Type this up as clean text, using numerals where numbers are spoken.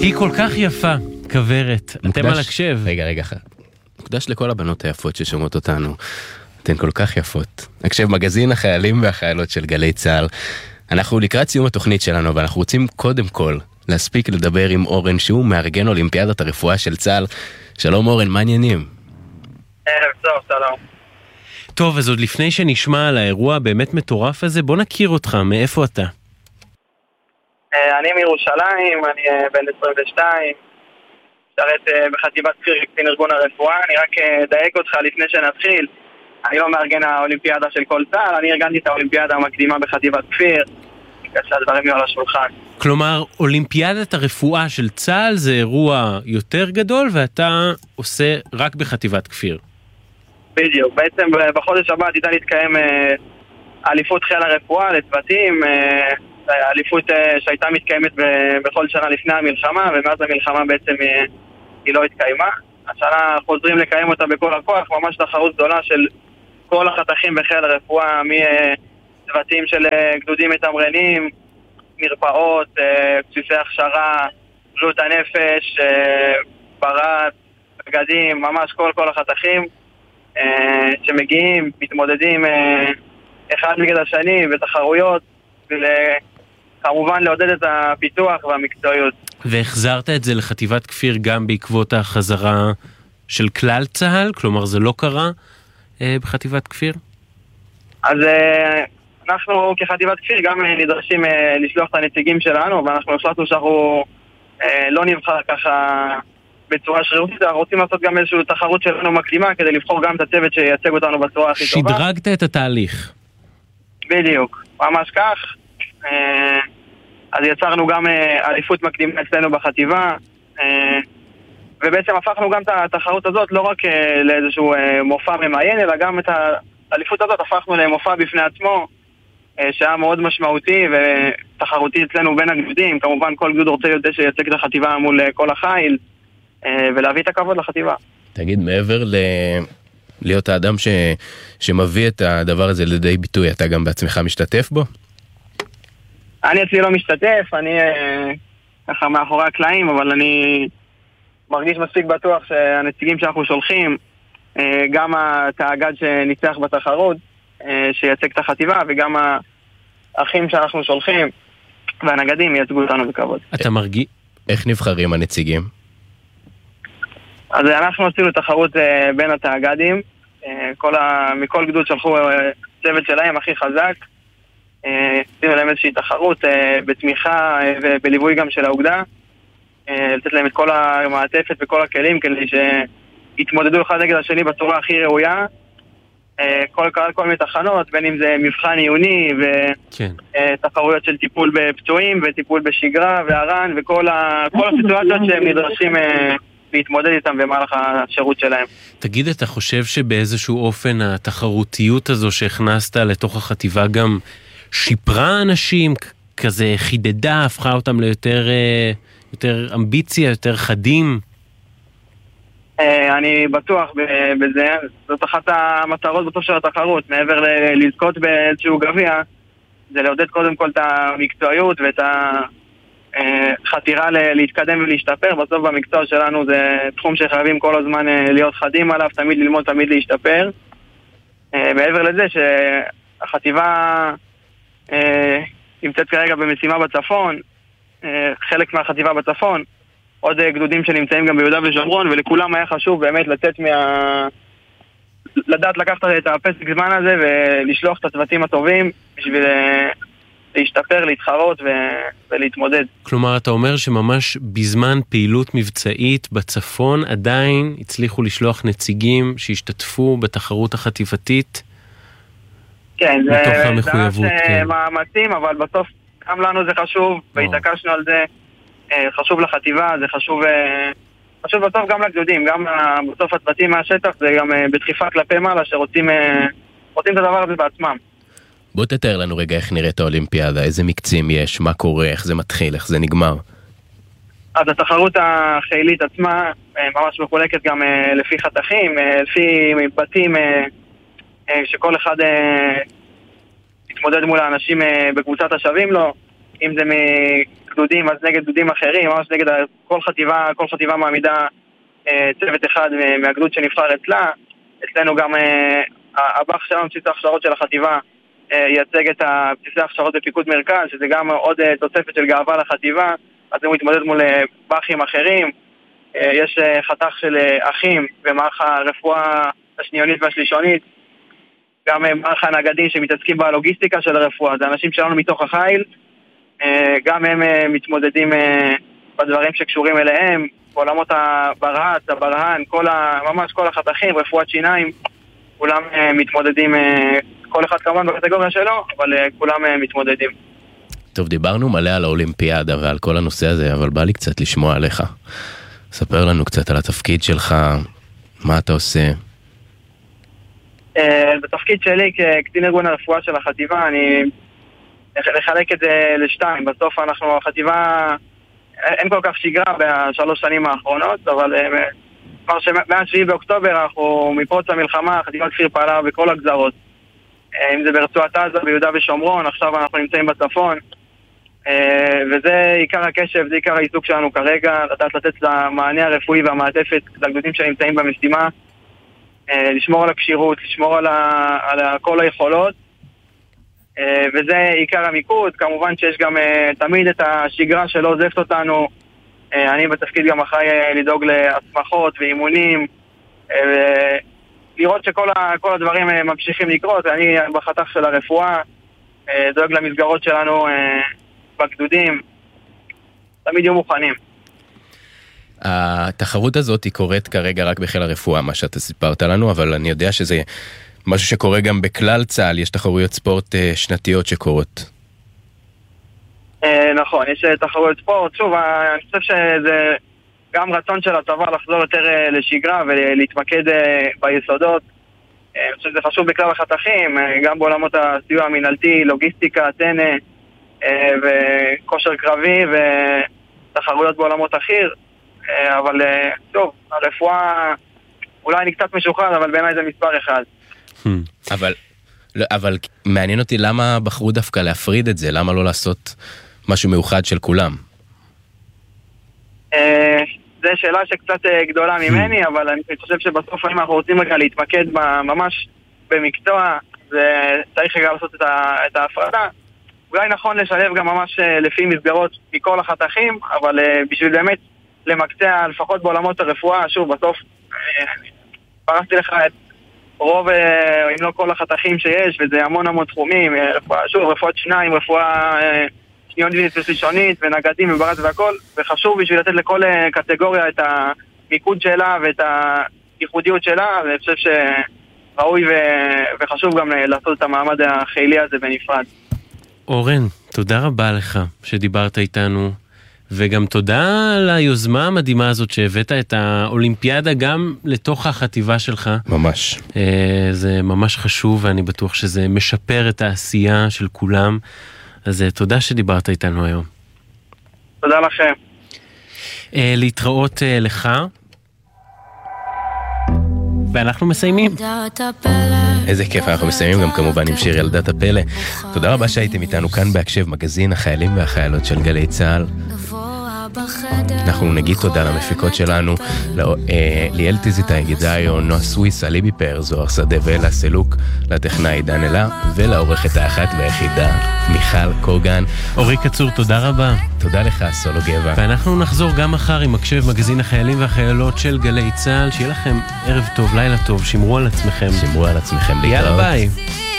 היא כל כך יפה, כברת. אתם על הקשב. רגע. מוקדש לכל הבנות היפות ששומעות אותנו. אתן כל כך יפות. הקשב מגזין החיילים והחיילות של גלי צהל. אנחנו לקראת סיום התוכנית שלנו, ואנחנו רוצים קודם כל להספיק לדבר עם אורן, שהוא מארגן אולימפיאדת הרפואה של צהל. שלום אורן, מה העניינים? ערב טוב, שלום. טוב, אז עוד לפני שנשמע על האירוע באמת מטורף הזה, בוא נכיר אותך, מאיפה אתה? אני מירושלים, אני בן 22, שרת בחטיבת כפיר קצין ארגון הרפואה. אני רק דייק אותך לפני שנתחיל, אני לא מארגן האולימפיאדה של כל צהל, אני ארגנתי את האולימפיאדה המקדימה בחטיבת כפיר, כשהדברים יהיו על השולחן. כלומר, אולימפיאדת הרפואה של צהל זה אירוע יותר גדול, ואתה עושה רק בחטיבת כפיר. בדיוק, בעצם בחודש הבא עתידה להתקיים אליפות חיל הרפואה לצוותים, אליפות שהייתה מתקיימת בכל שנה לפני המלחמה, ומאז המלחמה בעצם היא לא התקיימה. השנה חוזרים לקיים אותה בכל הכוח, ממש תחרות גדולה של כל החתכים בחיל הרפואה, מצוותים של גדודים מתמרנים, מרפאות, בסיסי הכשרה, בריאות הנפש, ברד, בגדים, ממש כל החתכים שמגיעים, מתמודדים אחד נגד השני בתחרויות, וכמובן לעודד את הפיתוח והמקצועיות. והחזרת את זה לחטיבת כפיר גם בעקבות החזרה של כלל צהל? כלומר זה לא קרה בחטיבת כפיר? אז אנחנו כחטיבת כפיר גם נדרשים לשלוח את הנציגים שלנו, ואנחנו החלטנו שאנחנו לא נבחר ככה בצורה שרירותית, אנחנו רוצים לעשות גם איזושהי תחרות שלנו מקדימה כדי לבחור גם את הצוות שייצג אותנו בצורה הכי טובה. שדרגת את התהליך. בדיוק, ממש כך. אז יצרנו גם אליפות מקדימה אצלנו בחטיבה, ובעצם הפכנו גם את התחרות הזאת לא רק לאיזשהו מופע ממיין, אלא גם את האליפות הזאת הפכנו למופע בפני עצמו, שהיה מאוד משמעותי ותחרותי אצלנו בין הגדודים. כמובן כל גדוד רוצה להיות שייצג את החטיבה מול כל החיל, ולהביא את הכבוד לחטיבה. תגיד, מעבר להיות האדם שמביא את הדבר הזה לידי ביטוי, אתה גם בעצמך משתתף בו? אני אצלי לא משתתף, אני ככה מאחורי הקלעים, אבל אני מרגיש מספיק בטוח שהנציגים שאנחנו שולחים, גם התאגד שניצח בתחרות, שייצג את החטיבה, וגם האחים שאנחנו שולחים, והנגדים ייצגו אותנו בכבוד. אתה מרגיש? איך נבחרים הנציגים? אז אנחנו עשינו תחרות בין התאגדים, מכל גדוד שלחו צוות שלהם הכי חזק, עשינו להם איזושהי תחרות בתמיכה ובליווי גם של האוגדה, לתת להם את כל המעטפת וכל הכלים כדי שיתמודדו אחד נגד השני בצורה הכי ראויה, כל מיני תחנות, בין אם זה מבחן עיוני ותחרויות של טיפול בפצועים וטיפול בשגרה והרן וכל הסיטואציות שהם נדרשים להתמודד איתם במהלך השירות שלהם. תגיד, אתה חושב שבאיזשהו אופן התחרותיות הזו שהכנסת לתוך החטיבה גם שיפרה אנשים, כזה חידדה, הפכה אותם ליותר אמביציה, יותר חדים? אני בטוח בזה. זאת אחת המטרות בסוף של התחרות, מעבר לזכות באיזשהו גביע, זה לעודד קודם כל את המקצועיות ואת החתירה להתקדם ולהשתפר. בסוף במקצוע שלנו זה תחום שחייבים כל הזמן להיות חדים עליו, תמיד ללמוד, תמיד להשתפר. מעבר לזה שהחטיבה נמצאת כרגע במשימה בצפון, חלק מהחטיבה בצפון, עוד גדודים שנמצאים גם ביהודה ושומרון, ולכולם היה חשוב באמת לדעת לקחת את הפסק זמן הזה ולשלוח את הצוותים הטובים בשביל להשתפר, להתחרות ולהתמודד. כלומר, אתה אומר שממש בזמן פעילות מבצעית בצפון עדיין הצליחו לשלוח נציגים שהשתתפו בתחרות החטיבתית? כן, זה מאמצים, אבל בסוף גם לנו זה חשוב, והתעקשנו על זה. חשוב לחטיבה, זה חשוב בסוף גם לגדודים, גם בסוף הצוותים מהשטח, זה גם בדחיפה כלפי מעלה שרוצים את הדבר הזה בעצמם. בוא תתאר לנו רגע איך נראית האולימפיאדה, איזה מקצים יש, מה קורה, איך זה מתחיל, איך זה נגמר. אז התחרות החילית עצמה ממש מחולקת גם לפי חתכים, לפי בתים שכל אחד יתמודד מול האנשים בקבוצת השווים לו. אם זה מגדודים אז נגד גדודים אחרים, ממש נגד כל חטיבה מעמידה צוות אחד מהגדוד שנבחר אצלה. אצלנו גם הבח שלנו, בסיס ההכשרות של החטיבה, ייצג את בסיסי ההכשרות בפיקוד מרכז, שזה גם עוד תוספת של גאווה לחטיבה. אז הוא מתמודד מול בחים אחרים. יש חתך של אחים במערך הרפואה השניונית והשלישונית, גם מערך הנגדים שמתעסקים בלוגיסטיקה של הרפואה, זה אנשים שלנו מתוך החיל, גם הם מתמודדים בדברים שקשורים אליהם, בעולמות הברה"צ, הברה"ן, ממש כל החתכים, רפואת שיניים, כולם מתמודדים, כל אחד כמובן בקטגוריה שלו, אבל כולם מתמודדים. טוב, דיברנו מלא על האולימפיאדה ועל כל הנושא הזה, אבל בא לי קצת לשמוע עליך. ספר לנו קצת על התפקיד שלך, מה אתה עושה? בתפקיד שלי כקצין ארגון הרפואה של החטיבה, אני לחלק את זה לשתיים. בסוף אנחנו, החטיבה, אין כל כך שגרה בשלוש שנים האחרונות, אבל כבר שמאז 7 באוקטובר, אנחנו מפרוץ המלחמה, החטיבה כפיר פעלה בכל הגזרות. אם זה ברצועת עזה, ביהודה ושומרון, עכשיו אנחנו נמצאים בצפון, וזה עיקר הקשב, זה עיקר העיסוק שלנו כרגע, לדעת לתת למענה הרפואי והמעטפת לגדודים שנמצאים במשימה, לשמור על הקשירות, לשמור על כל היכולות, וזה עיקר המיקוד. כמובן שיש גם תמיד את השגרה שלא עוזבת אותנו. אני בתפקיד גם אחראי לדאוג להסמכות ואימונים, לראות שכל הדברים ממשיכים לקרות. אני בחתך של הרפואה, דואג למסגרות שלנו בגדודים, תמיד יהיו מוכנים. התחרות הזאת היא קורית כרגע רק בחיל הרפואה, מה שאתה סיפרת לנו, אבל אני יודע שזה משהו שקורה גם בכלל צה"ל, יש תחרויות ספורט שנתיות שקורות. נכון, יש תחרויות ספורט. שוב, אני חושב שזה גם רצון של הצבא לחזור יותר לשגרה ולהתמקד ביסודות. אני חושב שזה חשוב בכלל החתכים, גם בעולמות הסיוע המנהלתי, לוגיסטיקה, טנא וכושר קרבי ותחרויות בעולמות אחיר. אבל טוב, הרפואה אולי אני קצת משוחרר, אבל בעיניי זה מספר אחד. אבל מעניין אותי למה בחרו דווקא להפריד את זה, למה לא לעשות משהו מיוחד של כולם? זו שאלה שקצת גדולה ממני, אבל אני חושב שבסוף אם אנחנו רוצים רגע להתמקד ממש במקצוע, צריך רגע לעשות את ההפרדה. אולי נכון לשלב גם ממש לפי מסגרות מכל החתכים, אבל בשביל באמת למקצע, לפחות בעולמות הרפואה, שוב, בסוף פרסתי לך את רוב, אם לא כל החתכים שיש, וזה המון תחומים, שוב, רפואת שיניים, רפואה שניונית ושלישונית, ונגדים וברז והכל, וחשוב בשביל לתת לכל קטגוריה את המיקוד שלה ואת הייחודיות שלה, ואני חושב שראוי וחשוב גם לעשות את המעמד החילי הזה בנפרד. אורן, תודה רבה לך שדיברת איתנו, וגם תודה על היוזמה המדהימה הזאת שהבאת את האולימפיאדה גם לתוך החטיבה שלך. ממש. זה ממש חשוב, ואני בטוח שזה משפר את העשייה של כולם. אז תודה שדיברת איתנו היום. תודה לכם. להתראות לך. ואנחנו מסיימים. איזה כיף, אנחנו מסיימים גם כמובן עם שיר ילדת הפלא. תודה רבה שהייתם איתנו כאן בהקשב, מגזין החיילים והחיילות של גלי צה"ל. אנחנו נגיד תודה למפיקות שלנו, ליאל טיזיטאי גדאיו, נועה סוויס, אליבי פאר, זוהר שדה ואלה סלוק, לטכנאי דן אלה, ולעורכת האחת והיחידה, מיכל קוגן. אורי קצור, תודה רבה. תודה לך, סולו גבע. ואנחנו נחזור גם מחר עם הקשב, מגזין החיילים והחיילות של גלי צה"ל. שיהיה לכם ערב טוב, לילה טוב, שמרו על עצמכם. שמרו על עצמכם. יאללה ביי.